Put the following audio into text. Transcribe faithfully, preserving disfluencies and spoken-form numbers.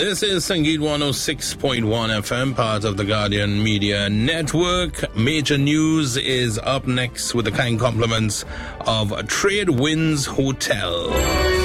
This is Sangeet one oh six point one F M, part of the Guardian Media Network. Major news is up next with the kind compliments of Trade Winds Hotel.